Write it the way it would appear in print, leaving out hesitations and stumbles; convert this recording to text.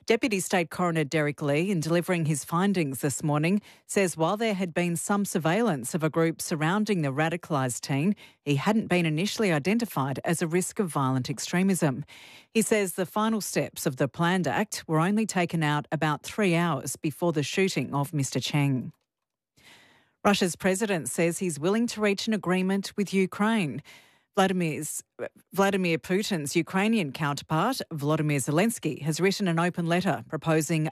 Deputy State Coroner Derek Lee, in delivering his findings this morning, says while there had been some surveillance of a group surrounding the radicalised teen, he hadn't been initially identified as a risk of violent extremism. He says the final steps of the planned act were only taken out about 3 hours before the shooting of Mr Cheng. Russia's president says he's willing to reach an agreement with Ukraine. Vladimir Putin's Ukrainian counterpart, Volodymyr Zelensky, has written an open letter proposing